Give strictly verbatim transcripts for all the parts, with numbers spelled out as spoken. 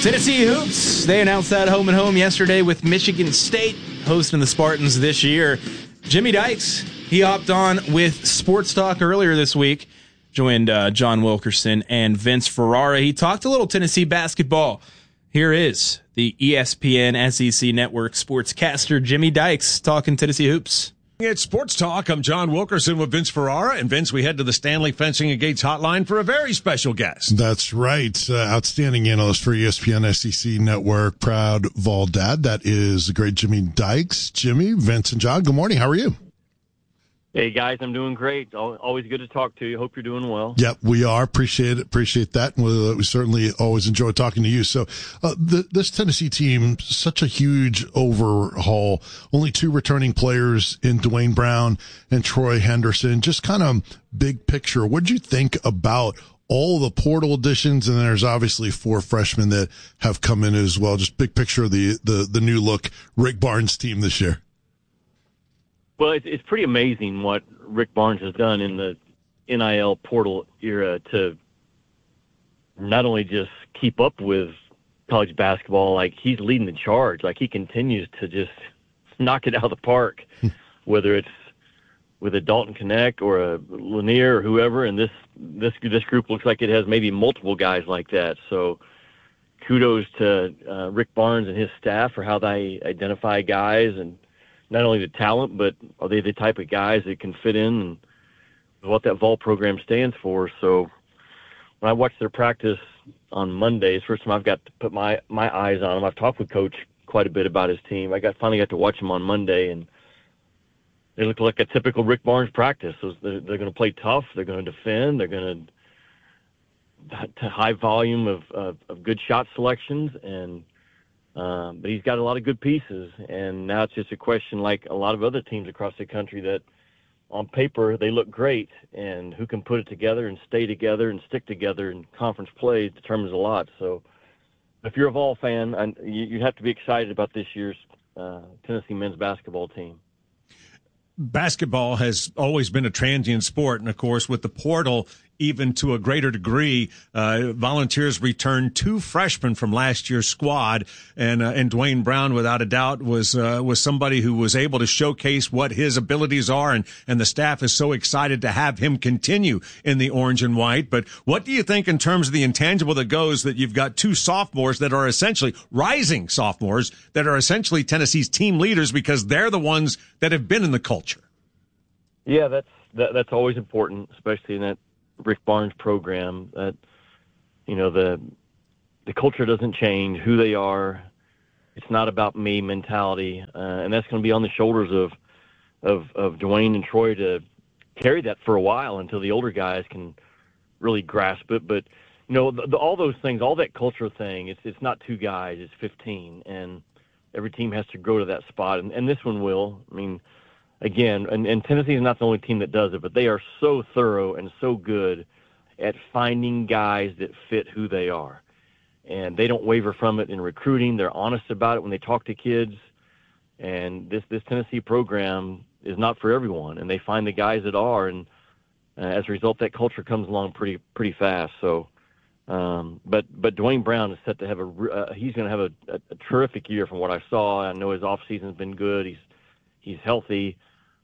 Tennessee Hoops, they announced that home and home yesterday with Michigan State hosting the Spartans this year. Jimmy Dykes, he hopped on with Sports Talk earlier this week, joined uh, John Wilkerson and Vince Ferrara. He talked a little Tennessee basketball. Here is the E S P N S E C Network sportscaster Jimmy Dykes talking Tennessee Hoops. It's Sports Talk. I'm John Wilkerson with Vince Ferrara. And Vince, we head to the Stanley Fencing and Gates hotline for a very special guest. That's right. Uh, outstanding analyst for E S P N S E C Network, proud Vol dad. That is the great Jimmy Dykes. Jimmy, Vince, and John, good morning. How are you? Hey, guys, I'm doing great. Always good to talk to you. Hope you're doing well. Yep, we are. Appreciate it. Appreciate that. And we, we certainly always enjoy talking to you. So uh, the, this Tennessee team, such a huge overhaul. Only two returning players in Dwayne Brown and Troy Henderson. Just kind of big picture. What did you think about all the portal additions? And there's obviously four freshmen that have come in as well. Just big picture of the, the, the new look Rick Barnes team this year. Well, it's, it's pretty amazing what Rick Barnes has done in the N I L portal era to not only just keep up with college basketball, like he's leading the charge. Like he continues to just knock it out of the park, whether it's with a Dalton Connect or a Lanier or whoever. And this, this, this group looks like it has maybe multiple guys like that. So kudos to uh, Rick Barnes and his staff for how they identify guys and not only the talent, but are they the type of guys that can fit in and what that Vol program stands for. So when I watched their practice on Mondays, first time I've got to put my, my eyes on them. I've talked with Coach quite a bit about his team. I got finally got to watch them on Monday, and they look like a typical Rick Barnes practice. So they're, they're going to play tough. They're going to defend. They're going to to high volume of, of, of good shot selections, and Um, but he's got a lot of good pieces, and now it's just a question, like a lot of other teams across the country, that on paper they look great, and who can put it together and stay together and stick together in conference play determines a lot. So if you're a Vol fan, and you, you have to be excited about this year's uh, Tennessee men's basketball team. Basketball has always been a transient sport, and of course with the portal even to a greater degree, uh, Volunteers returned two freshmen from last year's squad, and uh, and Dwayne Brown, without a doubt, was uh, was somebody who was able to showcase what his abilities are, and and the staff is so excited to have him continue in the orange and white. But what do you think in terms of the intangible that goes that you've got two sophomores that are essentially rising sophomores that are essentially Tennessee's team leaders because they're the ones that have been in the culture? Yeah, that's that, that's always important, especially in that Rick Barnes program, that, you know, the the culture doesn't change, who they are. It's not about me mentality, uh, and that's going to be on the shoulders of, of of Dwayne and Troy to carry that for a while until the older guys can really grasp it. But, you know, the, the, all those things, all that culture thing, it's it's not two guys, it's fifteen, and every team has to grow to that spot, and, and this one will. I mean, Again, and, and Tennessee is not the only team that does it, but they are so thorough and so good at finding guys that fit who they are. And they don't waver from it in recruiting. They're honest about it when they talk to kids. And this, this Tennessee program is not for everyone, and they find the guys that are. And uh, as a result, that culture comes along pretty pretty fast. So, um, but but Dwayne Brown is set to have a uh, he's going to have a, a, a terrific year from what I saw. I know his off season's been good. He's he's healthy.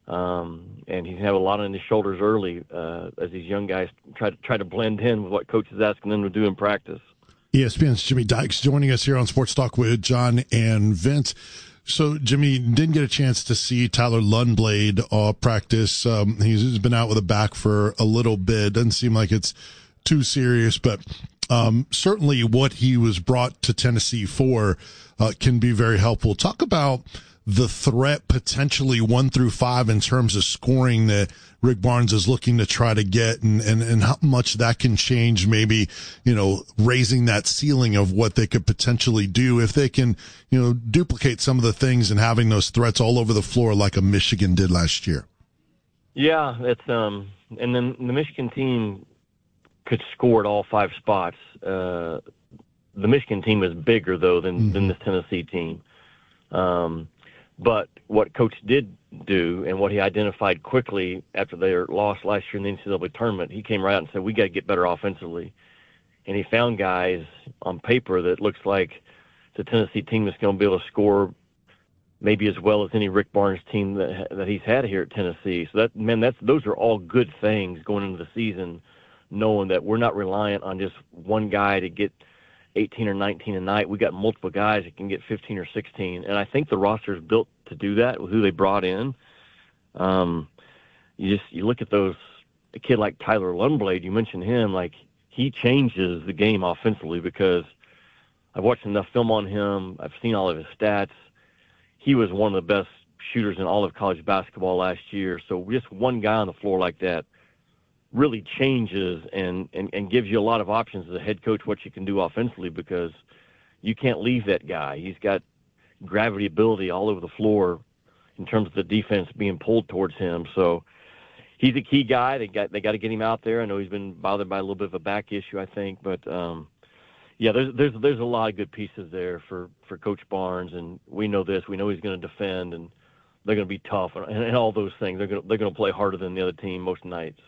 Um, and he's had a lot on his shoulders early uh, as these young guys try to try to blend in with what coach is asking them to do in practice. E S P N's Jimmy Dykes joining us here on Sports Talk with John and Vince. So, Jimmy, didn't get a chance to see Tyler Lundblade uh, practice. Um, he's been out with a back for a little bit. Doesn't seem like it's too serious, but um, certainly what he was brought to Tennessee for uh, can be very helpful. Talk about the threat potentially one through five in terms of scoring that Rick Barnes is looking to try to get, and, and, and how much that can change, maybe, you know, raising that ceiling of what they could potentially do if they can, you know, duplicate some of the things and having those threats all over the floor like a Michigan did last year. Yeah, it's, um, and then the Michigan team could score at all five spots. Uh, the Michigan team is bigger though than, mm-hmm. than this Tennessee team. Um, But what Coach did do and what he identified quickly after their loss last year in the N C double A tournament, he came right out and said, we got to get better offensively. And he found guys on paper that looks like it's a Tennessee team that's going to be able to score maybe as well as any Rick Barnes team that that he's had here at Tennessee. So that, man, that's those are all good things going into the season, knowing that we're not reliant on just one guy to get eighteen or nineteen a night. We got multiple guys that can get fifteen or sixteen, and I think the roster is built to do that with who they brought in. Um, you just you look at those, a kid like Tyler Lundblade, you mentioned him, like he changes the game offensively because I've watched enough film on him. I've seen all of his stats. He was one of the best shooters in all of college basketball last year. So just one guy on the floor like that really changes and, and, and gives you a lot of options as a head coach what you can do offensively, because you can't leave that guy. He's got gravity ability all over the floor in terms of the defense being pulled towards him. So he's a key guy. They got they got to get him out there. I know he's been bothered by a little bit of a back issue, I think, but um, yeah, there's there's there's a lot of good pieces there for, for Coach Barnes, and we know this. We know he's going to defend, and they're going to be tough, and, and all those things. They're going to, they're going to play harder than the other team most nights.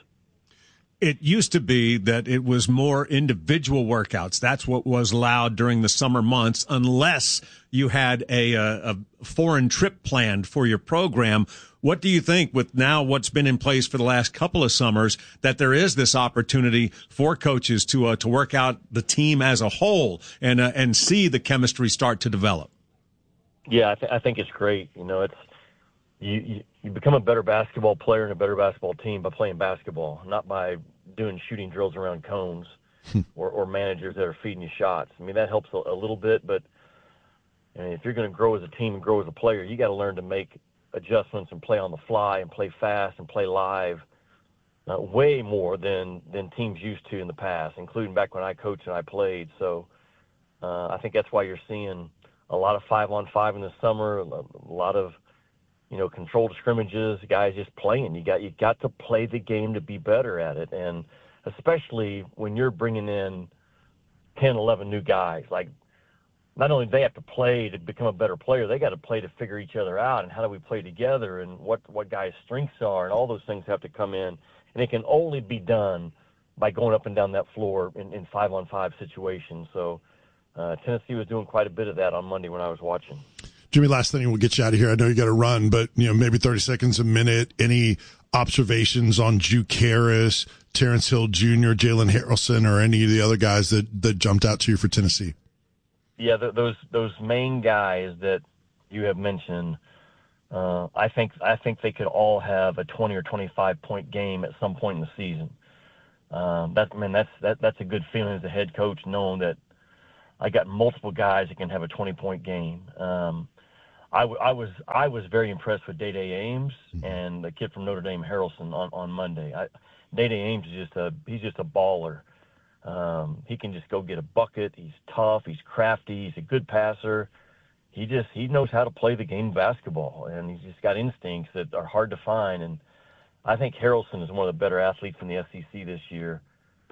It used to be that it was more individual workouts. That's what was allowed during the summer months, unless you had a, a, a foreign trip planned for your program. What do you think, with now what's been in place for the last couple of summers, that there is this opportunity for coaches to uh, to work out the team as a whole and uh, and see the chemistry start to develop? Yeah, I, th- I think it's great. You know, it's you, you you become a better basketball player and a better basketball team by playing basketball, not by doing shooting drills around cones or, or managers that are feeding you shots. I mean, that helps a, a little bit, but I mean, if you're going to grow as a team and grow as a player, you got to learn to make adjustments and play on the fly and play fast and play live uh, way more than, than teams used to in the past, including back when I coached and I played. So uh, I think that's why you're seeing a lot of five on five in the summer, a lot of, you know, controlled scrimmages, guys just playing. You got you got to play the game to be better at it, and especially when you're bringing in ten, eleven new guys. Like, not only do they have to play to become a better player, they got to play to figure each other out and how do we play together and what, what guys' strengths are, and all those things have to come in. And it can only be done by going up and down that floor in, in five-on-five situations. So uh, Tennessee was doing quite a bit of that on Monday when I was watching. Jimmy, last thing, we'll get you out of here. I know you got to run, but you know, maybe thirty seconds a minute. Any observations on Juke Harris, Terrence Hill Junior, Jalen Harrelson, or any of the other guys that, that jumped out to you for Tennessee? Yeah, th- those those main guys that you have mentioned, uh, I think I think they could all have a twenty or twenty-five point game at some point in the season. Um, that I mean, that's that that's a good feeling as a head coach, knowing that I got multiple guys that can have a twenty point game. Um, I, w- I was I was very impressed with Day-Day Ames and the kid from Notre Dame, Harrelson, on, on Monday. I, Day-Day Ames is just a he's just a baller. Um, he can just go get a bucket. He's tough. He's crafty. He's a good passer. He just he knows how to play the game of basketball, and he's just got instincts that are hard to find. And I think Harrelson is one of the better athletes in the S E C this year.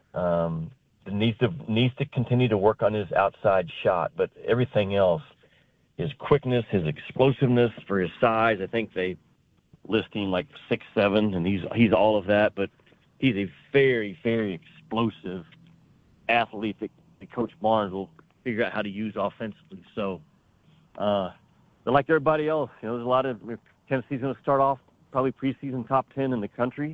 Um, needs to needs to continue to work on his outside shot, but everything else. His quickness, his explosiveness for his size. I think they list him like six seven, and he's he's all of that. But he's a very, very explosive athlete that, that Coach Barnes will figure out how to use offensively. So, uh, they're like everybody else. You know, there's a lot of Tennessee's going to start off probably preseason top ten in the country.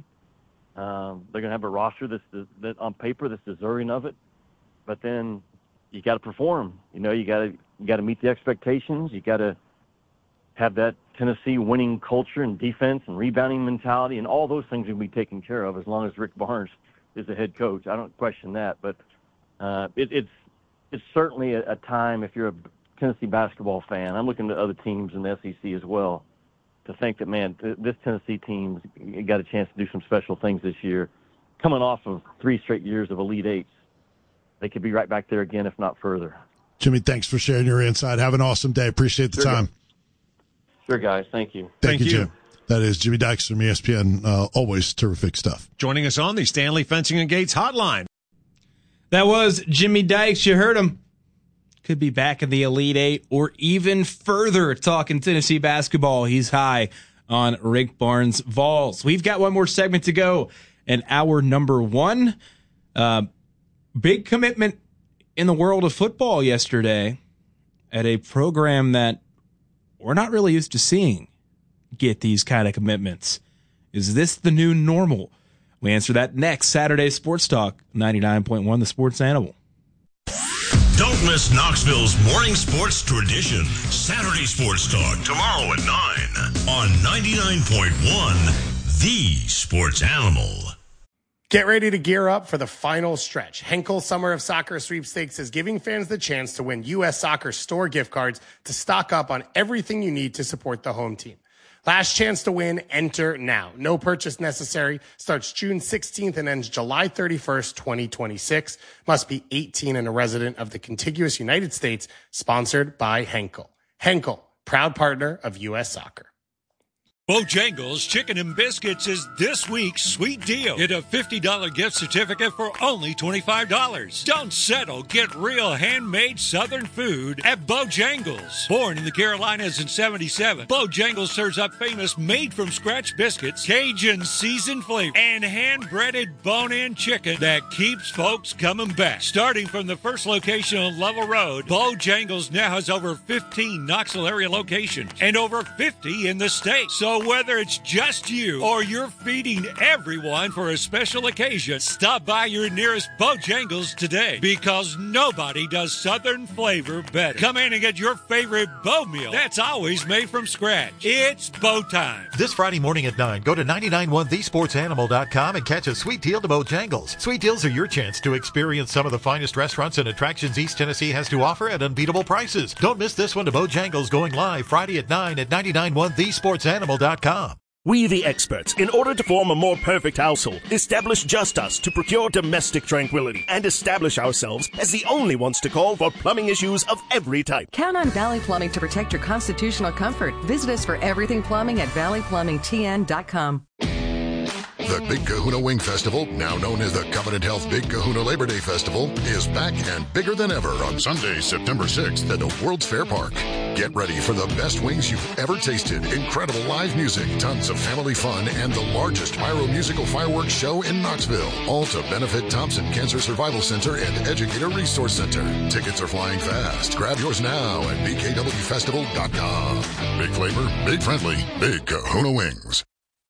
Um, they're going to have a roster that's that on paper that's deserving of it. But then you got to perform. You know, you got to you got to meet the expectations. You got to have that Tennessee winning culture and defense and rebounding mentality, and all those things will be taken care of as long as Rick Barnes is the head coach. I don't question that, but uh, it, it's it's certainly a, a time, if you're a Tennessee basketball fan, I'm looking at other teams in the S E C as well, to think that, man, th- this Tennessee team's got a chance to do some special things this year. Coming off of three straight years of Elite Eights, they could be right back there again, if not further. Jimmy, thanks for sharing your insight. Have an awesome day. Appreciate the sure, time. Guys. Sure, guys. Thank you. Thank, Thank you, you, Jim. That is Jimmy Dykes from E S P N. Uh, always terrific stuff. Joining us on the Stanley Fencing and Gates hotline. That was Jimmy Dykes. You heard him. Could be back in the Elite Eight or even further talking Tennessee basketball. He's high on Rick Barnes' Vols. We've got one more segment to go. And hour number one, uh, big commitment in the world of football yesterday at a program that we're not really used to seeing get these kind of commitments. Is this the new normal? We answer that next. Saturday Sports Talk, ninety-nine point one, The Sports Animal. Don't miss Knoxville's morning sports tradition. Saturday Sports Talk, tomorrow at nine on ninety-nine point one, The Sports Animal. Get ready to gear up for the final stretch. Henkel Summer of Soccer Sweepstakes is giving fans the chance to win U S Soccer store gift cards to stock up on everything you need to support the home team. Last chance to win, enter now. No purchase necessary. Starts June sixteenth and ends July thirty-first, twenty twenty-six. Must be eighteen and a resident of the contiguous United States. Sponsored by Henkel. Henkel, proud partner of U S Soccer. Bojangles Chicken and Biscuits is this week's sweet deal. Get a fifty dollars gift certificate for only twenty-five dollars. Don't settle. Get real handmade Southern food at Bojangles. Born in the Carolinas in seventy-seven, Bojangles serves up famous made-from-scratch biscuits, Cajun seasoned flavor, and hand-breaded bone-in chicken that keeps folks coming back. Starting from the first location on Level Road, Bojangles now has over fifteen Knoxville area locations and over fifty in the state. So whether it's just you or you're feeding everyone for a special occasion, stop by your nearest Bojangles today, because nobody does Southern flavor better. Come in and get your favorite Bo meal that's always made from scratch. It's Bo time. This Friday morning at nine, go to nine nine one the sports animal dot com and catch a sweet deal to Bojangles. Sweet deals are your chance to experience some of the finest restaurants and attractions East Tennessee has to offer at unbeatable prices. Don't miss this one to Bojangles, going live Friday at nine at nine nine one the sports animal dot com. We, the experts, in order to form a more perfect household, establish Just Us to procure domestic tranquility and establish ourselves as the only ones to call for plumbing issues of every type. Count on Valley Plumbing to protect your constitutional comfort. Visit us for everything plumbing at valley plumbing t n dot com. The Big Kahuna Wing Festival, now known as the Covenant Health Big Kahuna Labor Day Festival, is back and bigger than ever on Sunday, September sixth at the World's Fair Park. Get ready for the best wings you've ever tasted, incredible live music, tons of family fun, and the largest pyro-musical fireworks show in Knoxville. All to benefit Thompson Cancer Survival Center and Educator Resource Center. Tickets are flying fast. Grab yours now at b k w festival dot com. Big flavor, big friendly, Big Kahuna Wings.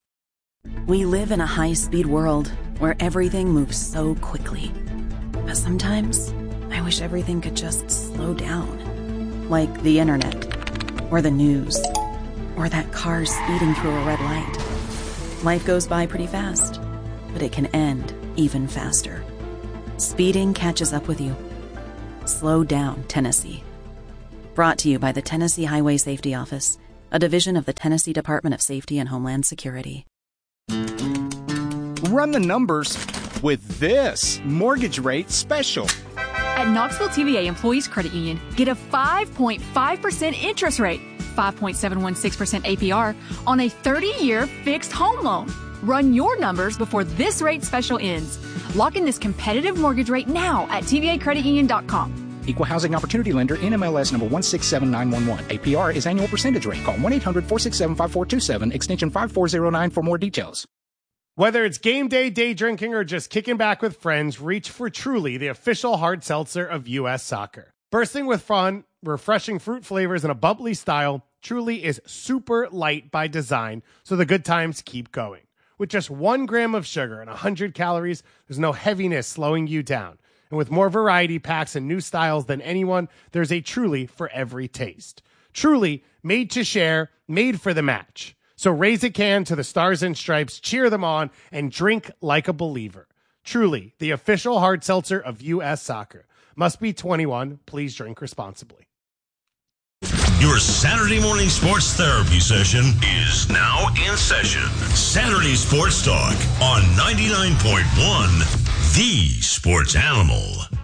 We live in a high-speed world where everything moves so quickly. But sometimes, I wish everything could just slow down. Like the internet, or the news, or that car speeding through a red light. Life goes by pretty fast, but it can end even faster. Speeding catches up with you. Slow down, Tennessee. Brought to you by the Tennessee Highway Safety Office, a division of the Tennessee Department of Safety and Homeland Security. Run the numbers with this mortgage rate special. At Knoxville T V A Employees Credit Union, get a five point five percent interest rate, five point seven one six percent A P R on a thirty-year fixed home loan. Run your numbers before this rate special ends. Lock in this competitive mortgage rate now at T V A credit union dot com. Equal Housing Opportunity Lender, N M L S number one six seven nine one one. A P R is annual percentage rate. Call one eight hundred four six seven five four two seven, extension five four zero nine for more details. Whether it's game day, day drinking, or just kicking back with friends, reach for Truly, the official hard seltzer of U S Soccer. Bursting with fun, refreshing fruit flavors, and a bubbly style, Truly is super light by design, so the good times keep going. With just one gram of sugar and one hundred calories, there's no heaviness slowing you down. And with more variety packs and new styles than anyone, there's a Truly for every taste. Truly, made to share, made for the match. So raise a can to the Stars and Stripes, cheer them on, and drink like a believer. Truly, the official hard seltzer of U S Soccer. Must be twenty-one. Please drink responsibly. Your Saturday morning sports therapy session is now in session. Saturday Sports Talk on ninety-nine point one, The Sports Animal.